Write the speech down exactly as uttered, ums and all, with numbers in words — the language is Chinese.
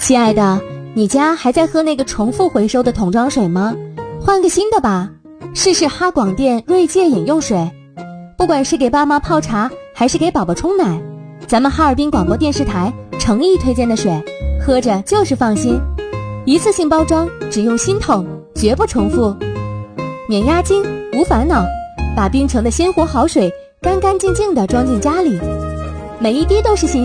亲爱的，你家还在喝那个重复回收的桶装水吗？换个新的吧，试试哈广电锐界饮用水。不管是给爸妈泡茶还是给宝宝冲奶，咱们哈尔滨广播电视台诚意推荐的水，喝着就是放心。一次性包装，只用新桶，绝不重复，免押金，无烦恼，把冰城的鲜活好水干干净净地装进家里，每一滴都是新